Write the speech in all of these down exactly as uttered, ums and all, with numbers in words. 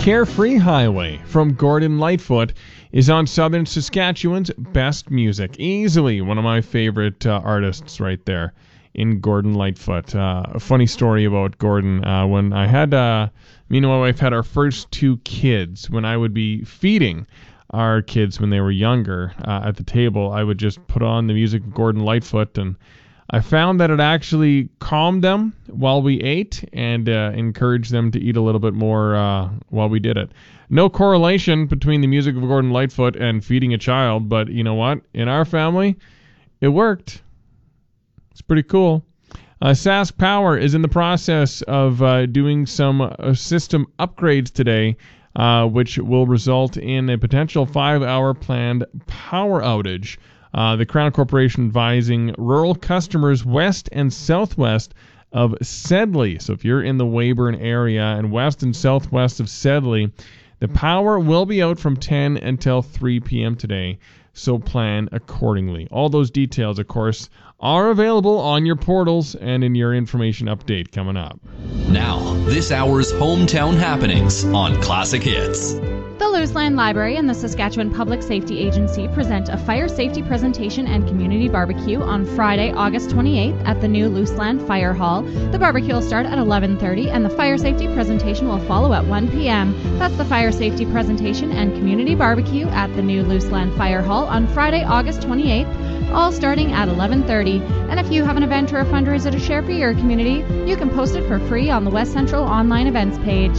Carefree Highway from Gordon Lightfoot is on Southern Saskatchewan's best music. Easily one of my favorite uh, artists right there in Gordon Lightfoot. Uh, a funny story about Gordon. Uh, when I had, uh, me and my wife had our first two kids, when I would be feeding our kids when they were younger uh, at the table, I would just put on the music of Gordon Lightfoot, and I found that it actually calmed them while we ate and uh, encouraged them to eat a little bit more uh, while we did it. No correlation between the music of Gordon Lightfoot and feeding a child, but you know what? In our family, it worked. It's pretty cool. Uh, Sask Power is in the process of uh, doing some uh, system upgrades today, uh, which will result in a potential five-hour planned power outage. Uh, the Crown Corporation advising rural customers west and southwest of Sedley. So if you're in the Weyburn area and west and southwest of Sedley, the power will be out from ten until three p.m. today. So plan accordingly. All those details, of course, are available on your portals and in your information update coming up. Now, this hour's hometown happenings on Classic Hits. The Luseland Library and the Saskatchewan Public Safety Agency present a fire safety presentation and community barbecue on Friday, August twenty-eighth at the new Luseland Fire Hall. The barbecue will start at eleven thirty and the fire safety presentation will follow at one p.m. That's the fire safety presentation and community barbecue at the new Luseland Fire Hall on Friday, August twenty-eighth, all starting at eleven thirty. And if you have an event or a fundraiser to share for your community, you can post it for free on the West Central online events page.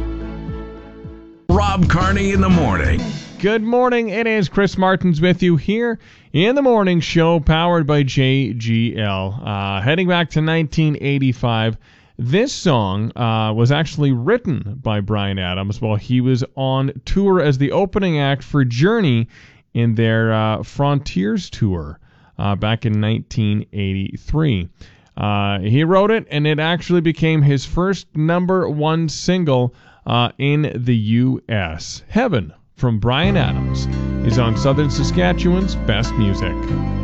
Rob Carney in the morning. Good morning. It is Chris Martins with you here in the morning show powered by J G L. Uh, heading back to nineteen eighty-five, this song uh, was actually written by Bryan Adams while he was on tour as the opening act for Journey in their uh, Frontiers tour uh, back in nineteen eighty-three. Uh, he wrote it, and it actually became his first number one single Uh, in the U S Heaven from Bryan Adams is on Southern Saskatchewan's best music.